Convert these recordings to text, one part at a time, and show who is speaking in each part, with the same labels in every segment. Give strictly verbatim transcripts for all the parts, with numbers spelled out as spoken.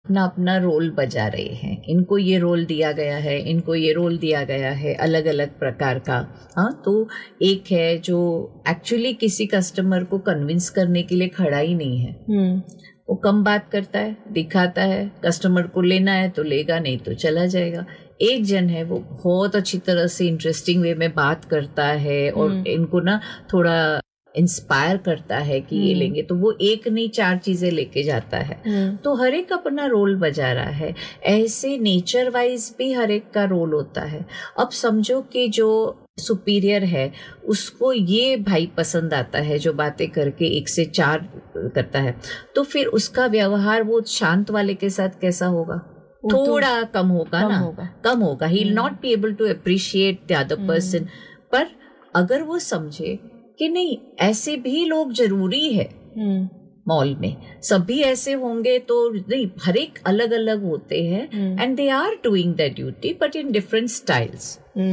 Speaker 1: अपना अपना रोल बजा रहे हैं, इनको ये रोल दिया गया है, इनको ये रोल दिया गया है अलग अलग प्रकार का। हाँ, तो एक है जो एक्चुअली किसी कस्टमर को कन्विंस करने के लिए खड़ा ही नहीं है, वो कम बात करता है, दिखाता है, कस्टमर को लेना है तो लेगा, नहीं तो चला जाएगा। एक जन है वो बहुत अच्छी तरह से इंटरेस्टिंग वे में बात करता है और इनको ना थोड़ा इंस्पायर करता है कि ये लेंगे, तो वो एक नहीं चार चीजें लेके जाता है। तो हर एक अपना रोल बजा रहा है। ऐसे नेचर वाइज भी हर एक का रोल होता है। अब समझो कि जो सुपीरियर है उसको ये भाई पसंद आता है जो बातें करके एक से चार करता है, तो फिर उसका व्यवहार वो शांत वाले के साथ कैसा होगा? थोड़ा कम होगा ना, कम होगा। He will not be able to appreciate the other person. पर अगर वो समझे कि नहीं, ऐसे भी लोग जरूरी है मॉल में, सभी ऐसे होंगे तो नहीं, हर एक अलग अलग होते हैं and they are doing the duty but in different styles.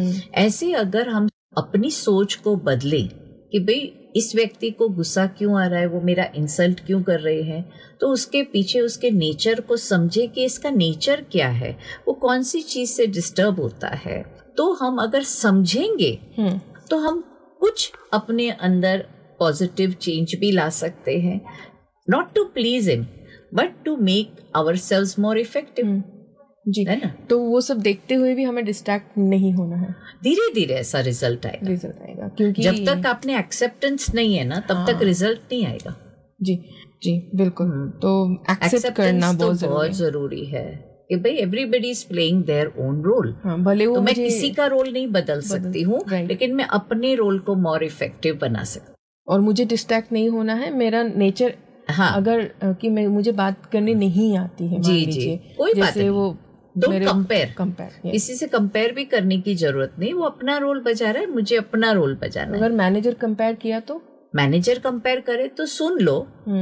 Speaker 1: ऐसे अगर हम अपनी सोच को बदले कि भाई इस व्यक्ति को गुस्सा क्यों आ रहा है, वो मेरा इंसल्ट क्यों कर रहे हैं, तो उसके पीछे उसके नेचर को समझे कि इसका नेचर क्या है, वो कौन सी चीज से डिस्टर्ब होता है। तो हम अगर समझेंगे तो हम कुछ अपने अंदर पॉजिटिव चेंज भी ला सकते हैं, not to please him but to make ourselves more effective.
Speaker 2: जी, है ना? तो वो सब देखते हुए भी हमें डिस्ट्रैक्ट नहीं होना है।
Speaker 1: धीरे धीरे ऐसा रिजल्ट आएगा
Speaker 2: रिजल्ट आएगा क्योंकि
Speaker 1: जब तक आपने एक्सेप्टेंस नहीं है ना, तब हाँ, तक रिजल्ट नहीं आएगा।
Speaker 2: जी जी बिल्कुल। तो एक्सेप्ट करना
Speaker 1: तो बहुत जरूरी है कि भाई everybody is playing their own role.
Speaker 2: भले वो
Speaker 1: तो मैं किसी का रोल नहीं बदल सकती हूँ, लेकिन मैं अपने रोल को मोर इफेक्टिव बना सकती हूँ।
Speaker 2: और मुझे डिस्ट्रैक्ट नहीं होना है। मेरा नेचर, हाँ, अगर कि मैं मुझे बात करनी नहीं आती है,
Speaker 1: जी जी, कोई बात नहीं, वो डोंट कंपेयर
Speaker 2: कंपेयर
Speaker 1: किसी से कंपेयर भी करने की जरूरत नहीं। वो अपना रोल बजा रहा है, मुझे अपना रोल बजाना है।
Speaker 2: अगर मैनेजर कंपेयर किया तो
Speaker 1: मैनेजर कंपेयर करे तो सुन लो,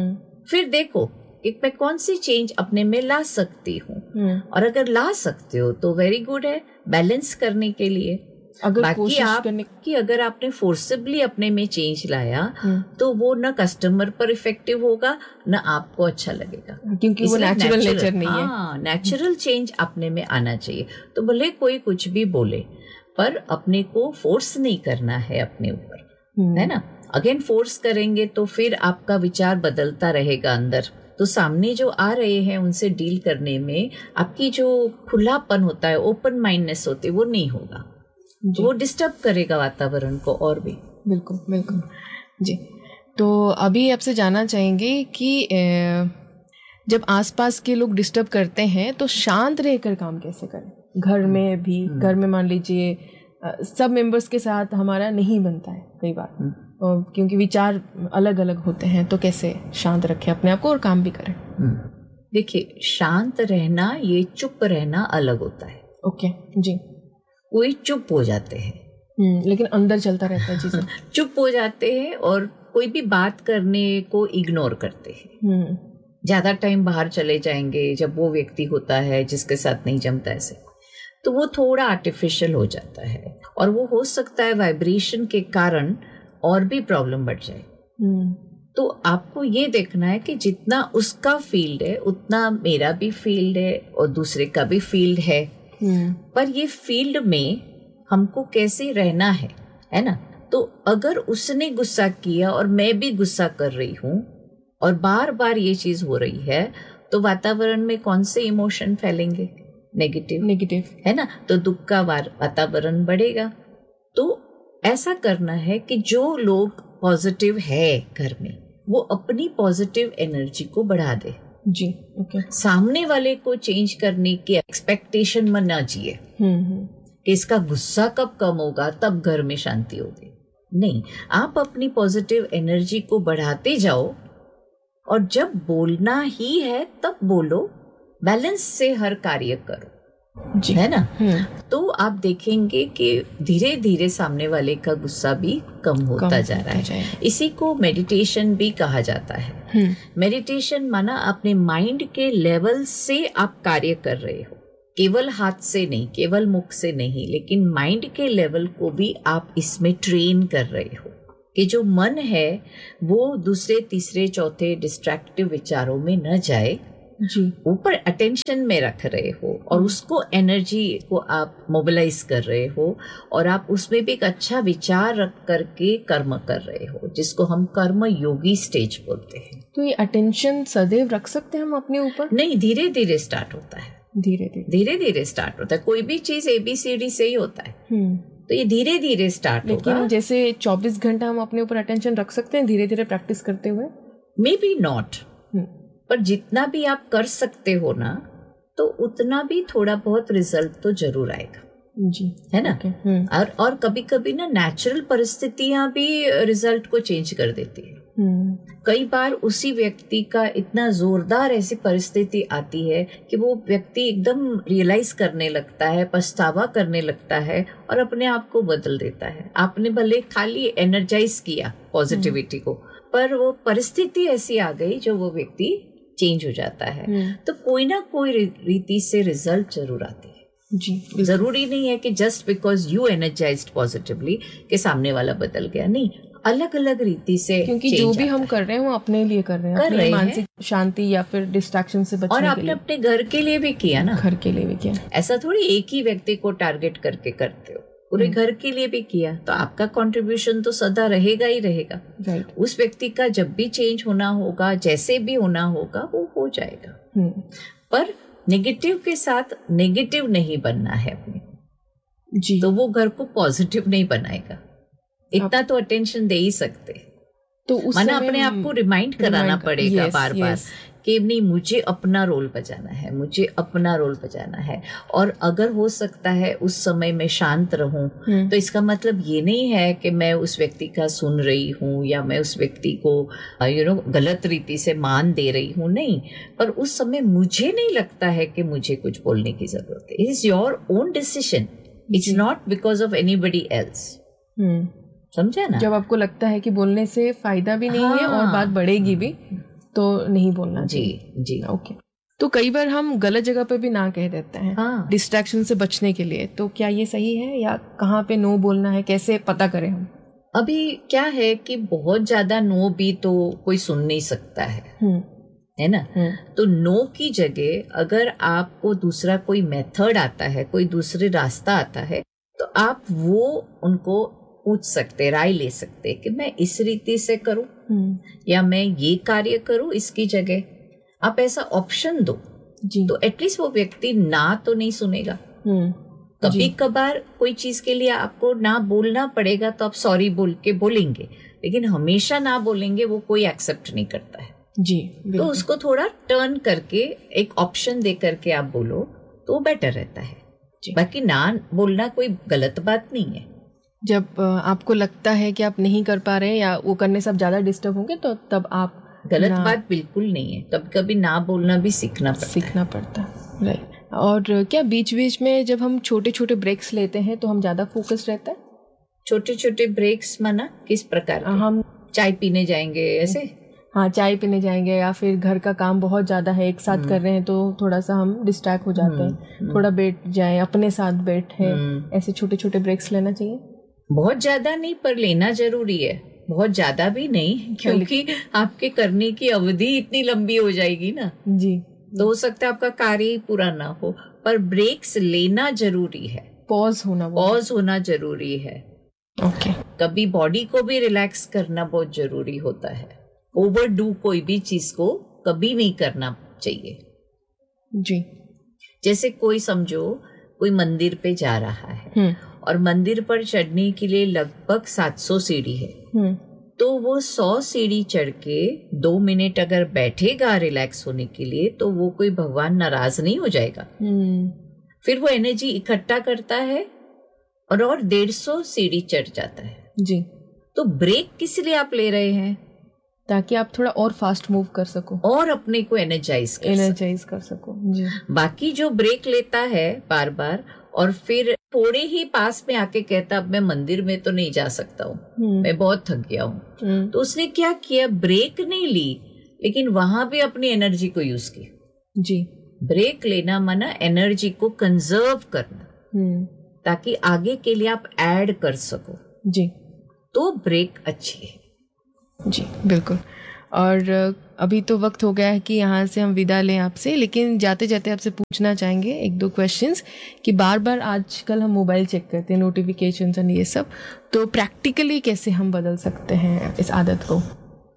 Speaker 1: फिर देखो कि मैं कौन सी चेंज अपने में ला सकती हूँ, और अगर ला सकते हो तो वेरी गुड है, बैलेंस करने के लिए।
Speaker 2: अगर
Speaker 1: बाकी आप करने... कि अगर आपने फोर्सिबली अपने में चेंज लाया तो वो न कस्टमर पर इफेक्टिव होगा न आपको अच्छा लगेगा,
Speaker 2: क्योंकि वो नेचुरल नेचर नहीं है।
Speaker 1: हाँ, नेचुरल चेंज अपने में आना चाहिए। तो भले कोई कुछ भी बोले, पर अपने को फोर्स नहीं करना है अपने ऊपर, है ना। अगेन फोर्स करेंगे तो फिर आपका विचार बदलता रहेगा अंदर, तो सामने जो आ रहे हैं उनसे डील करने में आपकी जो खुलापन होता है, ओपन माइंडनेस होती है, वो नहीं होगा। वो डिस्टर्ब करेगा वातावरण को और भी।
Speaker 2: बिल्कुल बिल्कुल जी। तो अभी आपसे जानना चाहेंगे कि जब आसपास के लोग डिस्टर्ब करते हैं तो शांत रहकर काम कैसे करें? घर में भी, घर में मान लीजिए सब मेंबर्स के साथ हमारा नहीं बनता है कई बार, क्योंकि विचार अलग अलग होते हैं, तो कैसे शांत रखें अपने आप को और काम भी करें?
Speaker 1: देखिए, शांत रहना ये चुप रहना अलग होता है।
Speaker 2: ओके जी।
Speaker 1: कोई चुप हो जाते हैं
Speaker 2: लेकिन अंदर चलता रहता है चीजें।
Speaker 1: चुप हो जाते हैं और कोई भी बात करने को इग्नोर करते हैं, ज्यादा टाइम बाहर चले जाएंगे जब वो व्यक्ति होता है जिसके साथ नहीं जमता ऐसे, तो वो थोड़ा आर्टिफिशियल हो जाता है और वो हो सकता है वाइब्रेशन के कारण और भी प्रॉब्लम बढ़ जाए। तो आपको ये देखना है कि जितना उसका फील्ड है उतना मेरा भी फील्ड है और दूसरे का भी फील्ड है, पर ये फील्ड में हमको कैसे रहना है, है ना। तो अगर उसने गुस्सा किया और मैं भी गुस्सा कर रही हूँ और बार बार ये चीज हो रही है, तो वातावरण में कौन से इमोशन फैलेंगे? नेगेटिव
Speaker 2: नेगेटिव
Speaker 1: है ना। तो दुख का वातावरण बढ़ेगा। तो ऐसा करना है कि जो लोग पॉजिटिव है घर में, वो अपनी पॉजिटिव एनर्जी को बढ़ा दे।
Speaker 2: जी ओके।
Speaker 1: सामने वाले को चेंज करने की एक्सपेक्टेशन में ना जिए कि इसका गुस्सा कब कम होगा तब घर में शांति होगी। नहीं, आप अपनी पॉजिटिव एनर्जी को बढ़ाते जाओ और जब बोलना ही है तब बोलो, बैलेंस से हर कार्य करो,
Speaker 2: जी,
Speaker 1: है ना। तो आप देखेंगे कि धीरे धीरे सामने वाले का गुस्सा भी कम होता कम जा रहा है। इसी को मेडिटेशन भी कहा जाता है। मेडिटेशन माना अपने माइंड के लेवल से आप कार्य कर रहे हो, केवल हाथ से नहीं, केवल मुख से नहीं, लेकिन माइंड के लेवल को भी आप इसमें ट्रेन कर रहे हो कि जो मन है वो दूसरे तीसरे चौथे डिस्ट्रैक्टिव विचारों में न जाए
Speaker 2: जी,
Speaker 1: ऊपर अटेंशन में रख रहे हो और उसको एनर्जी को आप मोबिलाइज कर रहे हो और आप उसमें भी एक अच्छा विचार रख करके कर्म कर रहे हो, जिसको हम कर्म योगी स्टेज बोलते हैं।
Speaker 2: तो ये अटेंशन सदैव रख सकते हैं हम अपने ऊपर?
Speaker 1: नहीं, धीरे धीरे स्टार्ट होता है,
Speaker 2: धीरे धीरे
Speaker 1: धीरे धीरे स्टार्ट होता है। कोई भी चीज एबीसीडी से ही होता है, तो ये धीरे धीरे स्टार्ट होगा।
Speaker 2: लेकिन जैसे चौबीस घंटा हम अपने ऊपर अटेंशन रख सकते हैं धीरे धीरे प्रैक्टिस करते हुए?
Speaker 1: मे बी नॉट, पर जितना भी आप कर सकते हो ना, तो उतना भी थोड़ा बहुत रिजल्ट तो जरूर आएगा
Speaker 2: जी,
Speaker 1: है ना।
Speaker 2: okay,
Speaker 1: और और कभी कभी ना नेचुरल परिस्थितियां भी रिजल्ट को चेंज कर देती है। कई बार उसी व्यक्ति का इतना जोरदार ऐसी परिस्थिति आती है कि वो व्यक्ति एकदम रियलाइज करने लगता है, पछतावा करने लगता है और अपने आप को बदल देता है। आपने भले खाली एनर्जाइज किया पॉजिटिविटी को, पर वो परिस्थिति ऐसी आ गई जो वो व्यक्ति चेंज हो जाता है। तो कोई ना कोई रीति से रिजल्ट जरूर आती है
Speaker 2: जी।
Speaker 1: जरूरी नहीं है कि just because you energised positively के सामने वाला बदल गया, नहीं, अलग अलग रीति से,
Speaker 2: क्योंकि जो भी हम कर रहे हैं वो अपने लिए कर रहे हैं,
Speaker 1: कर
Speaker 2: अपनी
Speaker 1: रहे
Speaker 2: मानसिक शांति या फिर डिस्ट्रैक्शन से बचने
Speaker 1: और
Speaker 2: के
Speaker 1: आपने
Speaker 2: लिए।
Speaker 1: अपने घर के लिए भी किया ना,
Speaker 2: घर के लिए भी किया।
Speaker 1: ऐसा थोड़ी एक ही व्यक्ति को टारगेट करके करते हो, पूरे घर के लिए भी किया, तो आपका कंट्रीब्यूशन तो सदा रहेगा ही रहेगा।
Speaker 2: राइट।
Speaker 1: उस व्यक्ति का जब भी चेंज होना होगा, जैसे भी होना होगा, वो हो जाएगा। पर नेगेटिव के साथ नेगेटिव नहीं बनना है अपने
Speaker 2: जी,
Speaker 1: तो वो घर को पॉजिटिव नहीं बनाएगा। इतना तो अटेंशन दे ही सकते,
Speaker 2: तो उस
Speaker 1: माना
Speaker 2: समय
Speaker 1: अपने आप को रिमाइंड कराना पड़ेगा बार बार कि नहीं, मुझे अपना रोल बजाना है, मुझे अपना रोल बजाना है। और अगर हो सकता है उस समय मैं शांत रहूं, तो इसका मतलब ये नहीं है कि मैं उस व्यक्ति का सुन रही हूं या मैं उस व्यक्ति को यू नो गलत रीति से मान दे रही हूं, नहीं, पर उस समय मुझे नहीं लगता है कि मुझे कुछ बोलने की जरूरत है। It is your own decision, it's not because of anybody else. समझा ना?
Speaker 2: जब आपको लगता है कि बोलने से फायदा भी नहीं हाँ। है और बात बढ़ेगी भी, तो नहीं बोलना चाहिए।
Speaker 1: जी जी
Speaker 2: ओके। तो कई बार हम गलत जगह पे भी ना कह देते हैं
Speaker 1: हाँ।
Speaker 2: डिस्ट्रैक्शन से बचने के लिए, तो क्या ये सही है या कहाँ पे नो बोलना है, कैसे पता करें हम?
Speaker 1: अभी क्या है कि बहुत ज्यादा नो भी तो कोई सुन नहीं सकता है, है ना। तो नो की जगह अगर आपको दूसरा कोई मेथड आता है, कोई दूसरे रास्ता आता है, तो आप वो उनको पूछ सकते, राय ले सकते कि मैं इस रीति से करूं या मैं ये कार्य करूं इसकी जगह। आप ऐसा ऑप्शन दो जी। तो एटलीस्ट वो व्यक्ति ना तो नहीं सुनेगा। कभी कभार कोई चीज के लिए आपको ना बोलना पड़ेगा, तो आप सॉरी बोल के बोलेंगे, लेकिन हमेशा ना बोलेंगे वो कोई एक्सेप्ट नहीं करता है
Speaker 2: जी।
Speaker 1: तो उसको थोड़ा टर्न करके एक ऑप्शन दे करके आप बोलो तो बेटर रहता है जी। बाकी ना बोलना कोई गलत बात नहीं है।
Speaker 2: जब आपको लगता है कि आप नहीं कर पा रहे या वो करने से आप ज्यादा डिस्टर्ब होंगे, तो तब आप
Speaker 1: गलत बात बिल्कुल नहीं है। कभी कभी ना बोलना भी सीखना पड़ता
Speaker 2: सीखना है। पड़ता है राइट। और क्या बीच बीच में जब हम छोटे छोटे ब्रेक्स लेते हैं तो हम ज्यादा फोकस रहता है?
Speaker 1: छोटे छोटे ब्रेक्स माना किस प्रकार?
Speaker 2: हम
Speaker 1: चाय पीने जाएंगे ऐसे?
Speaker 2: हाँ, चाय पीने जाएंगे या फिर घर का काम बहुत ज्यादा है एक साथ कर रहे हैं तो थोड़ा सा हम डिस्ट्रैक्ट हो जाते हैं, थोड़ा बैठ जाए, अपने साथ बैठे, ऐसे छोटे छोटे ब्रेक्स लेना चाहिए।
Speaker 1: बहुत ज्यादा नहीं, पर लेना जरूरी है। बहुत ज्यादा भी नहीं, क्योंकि आपके करने की अवधि इतनी लंबी हो जाएगी ना
Speaker 2: जी,
Speaker 1: तो हो सकता है आपका कार्य ही पूरा ना हो। पर ब्रेक्स लेना जरूरी है,
Speaker 2: पॉज होना
Speaker 1: पॉज होना जरूरी है।
Speaker 2: ओके।
Speaker 1: कभी बॉडी को भी रिलैक्स करना बहुत जरूरी होता है। ओवरडू कोई भी चीज को कभी नहीं करना चाहिए
Speaker 2: जी।
Speaker 1: जैसे कोई समझो कोई मंदिर पे जा रहा है और मंदिर पर चढ़ने के लिए लगभग सात सौ सीढ़ी है, तो वो सौ सीढ़ी चढ़ के दो मिनट अगर बैठेगा रिलैक्स होने के लिए, तो वो कोई भगवान नाराज नहीं हो जाएगा। फिर वो एनर्जी इकट्ठा करता है और और डेढ़ सौ सीढ़ी चढ़ जाता है
Speaker 2: जी।
Speaker 1: तो ब्रेक किस लिए आप ले रहे हैं?
Speaker 2: ताकि आप थोड़ा और फास्ट मूव कर सको
Speaker 1: और अपने को एनर्जाइज कर
Speaker 2: एनर्जाइज कर सको जी।
Speaker 1: बाकी जो ब्रेक लेता है बार बार और फिर थोड़े ही पास में आके कहता अब मैं मंदिर में तो नहीं जा सकता हूँ, मैं बहुत थक गया हूँ, तो उसने क्या किया, ब्रेक नहीं ली लेकिन वहां भी अपनी एनर्जी को यूज किया जी। ब्रेक लेना माना एनर्जी को कंजर्व करना ताकि आगे के लिए आप ऐड कर सको जी। तो ब्रेक अच्छी है
Speaker 2: जी, बिल्कुल। और अभी तो वक्त हो गया है कि यहाँ से हम विदा लें आपसे, लेकिन जाते जाते आपसे पूछना चाहेंगे एक दो क्वेश्चंस कि बार बार आजकल हम मोबाइल चेक करते हैं, नोटिफिकेशंस और ये सब, तो प्रैक्टिकली कैसे हम बदल सकते हैं इस आदत को?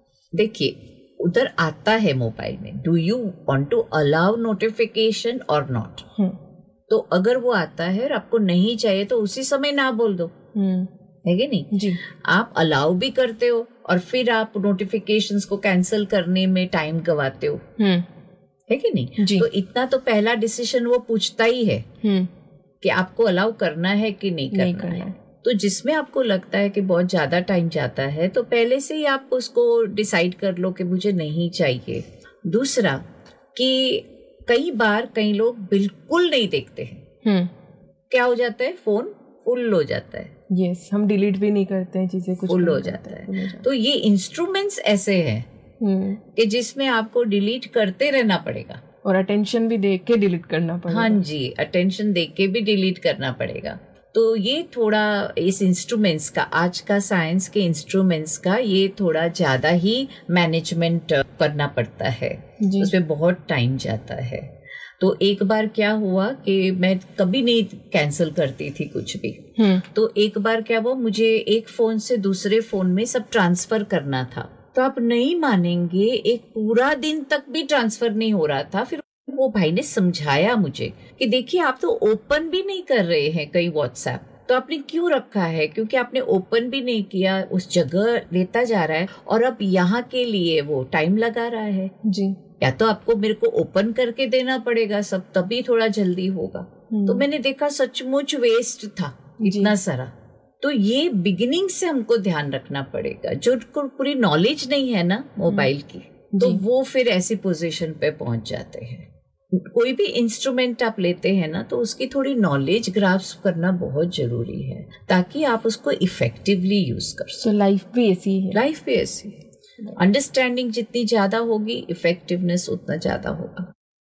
Speaker 1: देखिए, उधर आता है मोबाइल में, do you want to allow notification और नॉट। तो अगर वो आता है और आपको नहीं चाहिए तो उसी समय ना बोल दो, है कि नहीं
Speaker 2: जी।
Speaker 1: आप अलाउ भी करते हो और फिर आप नोटिफिकेशंस को कैंसिल करने में टाइम गवाते हो, है कि नहीं जी। तो इतना तो पहला डिसीजन वो पूछता ही है कि आपको अलाउ करना है कि नहीं करना, नहीं करना है। तो जिसमें आपको लगता है कि बहुत ज्यादा टाइम जाता है तो पहले से ही आप उसको डिसाइड कर लो कि मुझे नहीं चाहिए। दूसरा कि कई बार कई लोग बिल्कुल नहीं देखते हैं, क्या हो जाता है, फोन फुल हो जाता है।
Speaker 2: यस yes, हम डिलीट भी नहीं करते हैं चीजें, कुछ
Speaker 1: फुल हो जाता है। तो ये इंस्ट्रूमेंट्स ऐसे हैं कि जिसमें आपको डिलीट करते रहना पड़ेगा
Speaker 2: और अटेंशन भी देख के डिलीट करना पड़ेगा।
Speaker 1: हाँ जी, अटेंशन देख के भी डिलीट करना पड़ेगा। तो ये थोड़ा इस इंस्ट्रूमेंट्स का, आज का साइंस के इंस्ट्रूमेंट्स का ये थोड़ा ज्यादा ही मैनेजमेंट करना पड़ता है, उसमें बहुत टाइम जाता है। तो एक बार क्या हुआ कि मैं कभी नहीं कैंसिल करती थी कुछ भी, तो एक बार क्या हुआ, मुझे एक फोन से दूसरे फोन में सब ट्रांसफर करना था। तो आप नहीं मानेंगे, एक पूरा दिन तक भी ट्रांसफर नहीं हो रहा था। फिर वो भाई ने समझाया मुझे कि देखिए आप तो ओपन भी नहीं कर रहे हैं कई व्हाट्सएप, तो आपने क्यों रखा है, क्योंकि आपने ओपन भी नहीं किया, उस जगह लेता जा रहा है और अब यहाँ के लिए वो टाइम लगा रहा है जी। या तो आपको मेरे को ओपन करके देना पड़ेगा सब, तभी थोड़ा जल्दी होगा। तो मैंने देखा सचमुच वेस्ट था इतना सारा। तो ये बिगिनिंग से हमको ध्यान रखना पड़ेगा। जो पूरी नॉलेज नहीं है ना मोबाइल की, तो वो फिर ऐसी पोजीशन पे पहुंच जाते हैं। कोई भी इंस्ट्रूमेंट आप लेते हैं ना, तो उसकी थोड़ी नॉलेज ग्रास्प करना बहुत जरूरी है ताकि आप उसको इफेक्टिवली यूज कर सको।
Speaker 2: लाइफ भी ऐसी है,
Speaker 1: लाइफ भी ऐसी है। अंडरस्टैंडिंग जितनी ज्यादा होगी, इफेक्टिवनेस उतना ज्यादा होगा,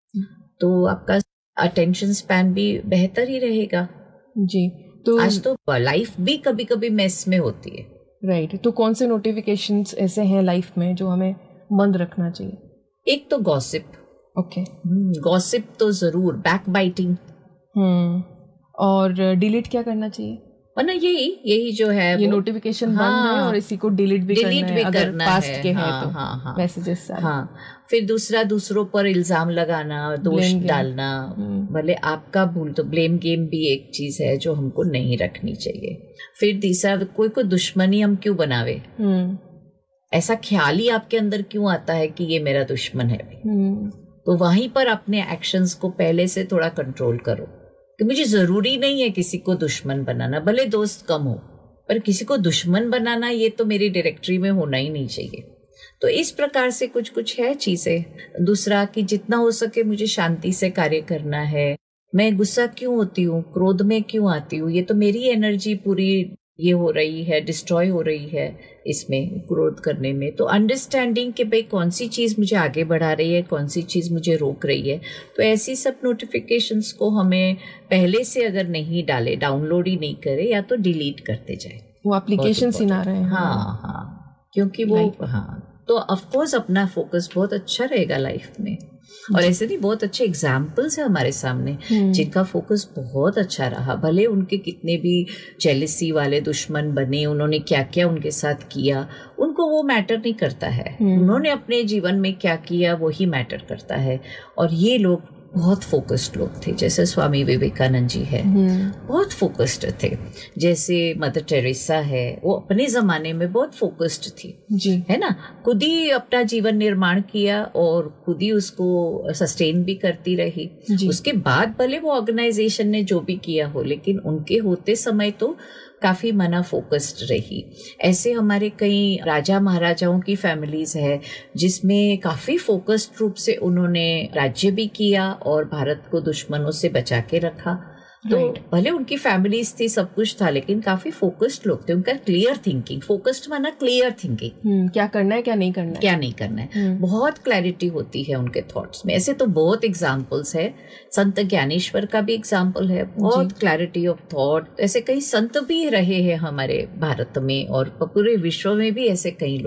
Speaker 1: तो आपका अटेंशन स्पैन भी बेहतर ही रहेगा
Speaker 2: जी। तो
Speaker 1: आज तो लाइफ भी कभी कभी मेस में होती है,
Speaker 2: राइट right. तो कौन से नोटिफिकेशंस ऐसे हैं लाइफ में जो हमें बंद रखना चाहिए?
Speaker 1: एक तो गॉसिप,
Speaker 2: ओके
Speaker 1: okay. गॉसिप तो जरूर, बैक बाइटिंग।
Speaker 2: हम्म और डिलीट क्या करना चाहिए?
Speaker 1: वरना यही यही जो है
Speaker 2: ये नोटिफिकेशन हाँ, बंद है और इसी को डिलीट भी
Speaker 1: डिलीट
Speaker 2: करना
Speaker 1: भी
Speaker 2: है, अगर
Speaker 1: करना
Speaker 2: पास्ट
Speaker 1: है,
Speaker 2: के
Speaker 1: हाँ,
Speaker 2: हैं तो
Speaker 1: हाँ, हाँ,
Speaker 2: मैसेजेस
Speaker 1: हाँ। फिर दूसरा, दूसरों पर इल्जाम लगाना, दोष डालना, भले आपका भूल, तो ब्लेम गेम भी एक चीज है जो हमको नहीं रखनी चाहिए। फिर तीसरा, कोई को दुश्मनी हम क्यों बनावे, ऐसा ख्याल ही आपके अंदर क्यों आता है कि ये मेरा दुश्मन है। तो वहीं पर अपने एक्शंस को पहले से थोड़ा कंट्रोल करो कि मुझे जरूरी नहीं है किसी को दुश्मन बनाना, भले दोस्त कम हो, पर किसी को दुश्मन बनाना ये तो मेरी डायरेक्टरी में होना ही नहीं चाहिए। तो इस प्रकार से कुछ कुछ है चीजें। दूसरा कि जितना हो सके मुझे शांति से कार्य करना है। मैं गुस्सा क्यों होती हूँ, क्रोध में क्यों आती हूँ, ये तो मेरी एनर्जी पूरी ये हो रही है, डिस्ट्रॉय हो रही है इसमें, क्रोध करने में। तो अंडरस्टैंडिंग कि भाई कौन सी चीज मुझे आगे बढ़ा रही है, कौन सी चीज मुझे रोक रही है। तो ऐसी सब नोटिफिकेशंस को हमें पहले से अगर नहीं डाले, डाउनलोड ही नहीं करे, या तो डिलीट करते जाए।
Speaker 2: वो एप्लीकेशन ही ना रहे।
Speaker 1: हाँ हाँ, क्योंकि वो हाँ, तो ऑफकोर्स अपना फोकस बहुत अच्छा रहेगा लाइफ में। और ऐसे नहीं, बहुत अच्छे एग्जाम्पल्स है हमारे सामने जिनका फोकस बहुत अच्छा रहा, भले उनके कितने भी जेलसी वाले दुश्मन बने, उन्होंने क्या क्या उनके साथ किया, उनको वो मैटर नहीं करता है। उन्होंने अपने जीवन में क्या किया वही मैटर करता है। और ये लोग बहुत फोकस्ड लोग थे, जैसे स्वामी विवेकानंद जी है, बहुत फोकस्ड थे। जैसे मदर टेरेसा है, वो अपने जमाने में बहुत फोकस्ड थी जी, है ना, खुद ही अपना जीवन निर्माण किया और खुद ही उसको सस्टेन भी करती रही। उसके बाद भले वो ऑर्गेनाइजेशन ने जो भी किया हो, लेकिन उनके होते समय तो काफी मना फोकस्ड रही। ऐसे हमारे कई राजा महाराजाओं की फैमिलीज है जिसमें काफी फोकस्ड रूप से उन्होंने राज्य भी किया और भारत को दुश्मनों से बचा के रखा। तो right. भले उनकी फैमिलीज थी, सब कुछ था, लेकिन काफी फोकस्ड लोग थे। उनका क्लियर थिंकिंग, फोकस्ड माना क्लियर थिंकिंग,
Speaker 2: hmm, क्या करना है क्या नहीं करना है,
Speaker 1: क्या नहीं करना है, hmm. बहुत क्लैरिटी होती है उनके थॉट्स में। ऐसे तो बहुत एग्जाम्पल्स है, संत ज्ञानेश्वर का भी एग्जाम्पल है, बहुत क्लैरिटी ऑफ थॉट। ऐसे कई संत भी रहे हैं हमारे भारत में और पूरे विश्व में भी ऐसे कई लोग।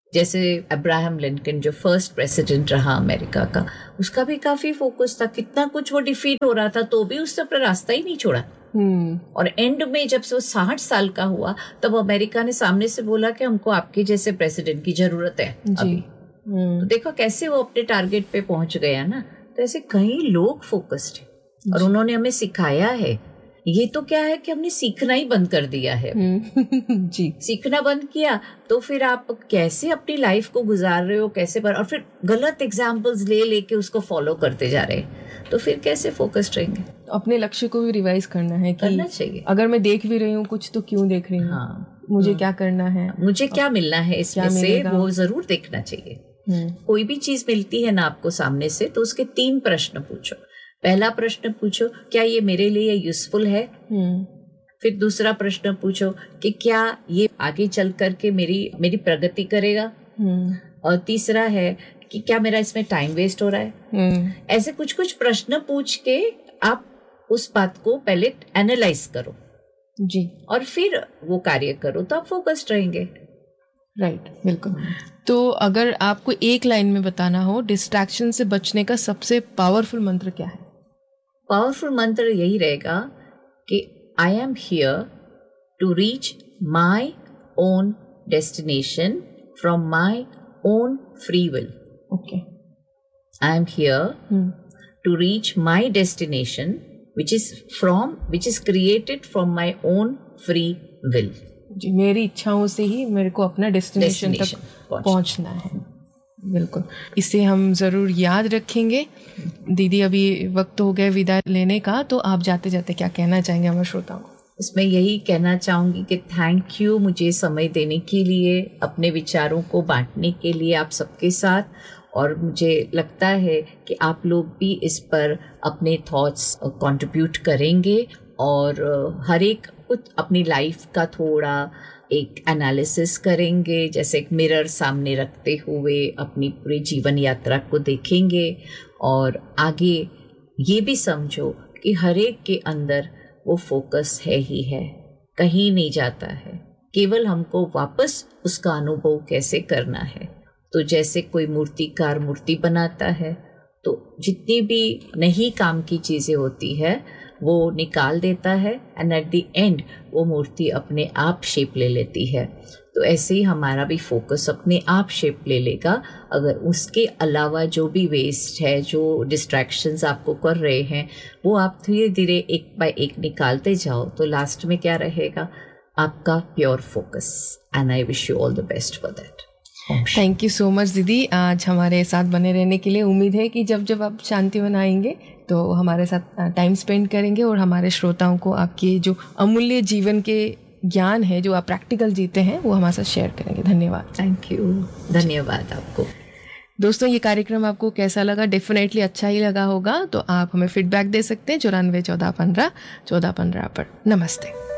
Speaker 1: जैसे अब्राहम लिंकन जो फर्स्ट प्रेसिडेंट रहा अमेरिका का, उसका भी काफी फोकस था, कितना कुछ वो डिफीट हो रहा था तो भी उसने अपना रास्ता ही नहीं छोड़ा।
Speaker 2: हम्म
Speaker 1: और एंड में जब से वो साठ साल का हुआ तब अमेरिका ने सामने से बोला कि हमको आपके जैसे प्रेसिडेंट की जरूरत है अभी। तो देखो कैसे वो अपने टारगेट पे पहुंच गया ना। तो ऐसे कई लोग फोकस्ड हैं और उन्होंने हमें सिखाया है। ये तो क्या है कि हमने सीखना ही बंद कर दिया है।
Speaker 2: जी,
Speaker 1: सीखना बंद किया तो फिर आप कैसे अपनी लाइफ को गुजार रहे हो, कैसे पर, और फिर गलत एग्जाम्पल्स ले लेके उसको फॉलो करते जा रहे हैं, तो फिर कैसे फोकस्ड रहेंगे।
Speaker 2: अपने लक्ष्य को भी रिवाइज करना है कि
Speaker 1: करना चाहिए।
Speaker 2: अगर मैं देख भी रही हूँ कुछ तो क्यों देख रही हूँ, हाँ, मुझे क्या करना है,
Speaker 1: मुझे क्या मिलना है इसमें से, वो जरूर देखना चाहिए। कोई भी चीज मिलती है ना आपको सामने से, तो उसके तीन प्रश्न पूछो। पहला प्रश्न पूछो क्या ये मेरे लिए यूजफुल है। फिर दूसरा प्रश्न पूछो कि क्या ये आगे चल करके मेरी मेरी प्रगति करेगा। और तीसरा है कि क्या मेरा इसमें टाइम वेस्ट हो रहा है। ऐसे कुछ कुछ प्रश्न पूछ के आप उस बात को पहले एनालाइज करो जी, और फिर वो कार्य करो तो आप फोकस्ड रहेंगे।
Speaker 2: राइट right, बिल्कुल। तो अगर आपको एक लाइन में बताना हो डिस्ट्रैक्शन से बचने का सबसे पावरफुल मंत्र क्या है?
Speaker 1: पावरफुल मंत्र यही रहेगा कि I am here to reach my own destination from my own free will.
Speaker 2: Okay,
Speaker 1: I am here to reach my destination which is from which is created from my own free will।
Speaker 2: जी, मेरी इच्छाओं से ही मेरे को अपना destination तक पहुंचना है। बिल्कुल, इसे हम ज़रूर याद रखेंगे। दीदी, अभी वक्त हो गया विदा लेने का, तो आप जाते जाते क्या कहना चाहेंगे हमारे श्रोताओं को?
Speaker 1: इसमें यही कहना चाहूँगी कि थैंक यू मुझे समय देने के लिए, अपने विचारों को बांटने के लिए आप सबके साथ। और मुझे लगता है कि आप लोग भी इस पर अपने थॉट्स कंट्रीब्यूट करेंगे और हर एक कुछ अपनी लाइफ का थोड़ा एक एनालिसिस करेंगे, जैसे एक मिरर सामने रखते हुए अपनी पूरी जीवन यात्रा को देखेंगे। और आगे ये भी समझो कि हर एक के अंदर वो फोकस है ही है, कहीं नहीं जाता है, केवल हमको वापस उसका अनुभव कैसे करना है। तो जैसे कोई मूर्तिकार मूर्ति बनाता है तो जितनी भी नहीं काम की चीज़ें होती है वो निकाल देता है, एंड एट द एंड वो मूर्ति अपने आप शेप ले लेती है। तो ऐसे ही हमारा भी फोकस अपने आप शेप ले लेगा अगर उसके अलावा जो भी वेस्ट है, जो डिस्ट्रैक्शंस आपको कर रहे हैं, वो आप धीरे धीरे एक बाय एक निकालते जाओ तो लास्ट में क्या रहेगा? आपका pure focus. And I wish you all the best for that.
Speaker 2: Thank you so much दीदी, आज हमारे साथ बने रहने के लिए। उम्मीद है कि जब जब आप शांतिवन आएंगे तो हमारे साथ टाइम स्पेंड करेंगे और हमारे श्रोताओं को आपके जो अमूल्य जीवन के ज्ञान है, जो आप प्रैक्टिकल जीते हैं, वो हमारे साथ शेयर करेंगे। धन्यवाद।
Speaker 1: थैंक यू, धन्यवाद आपको।
Speaker 2: दोस्तों, ये कार्यक्रम आपको कैसा लगा? डेफिनेटली अच्छा ही लगा होगा, तो आप हमें फीडबैक दे सकते हैं चौरानवे चौदह पंद्रह चौदह पंद्रह पर। नमस्ते।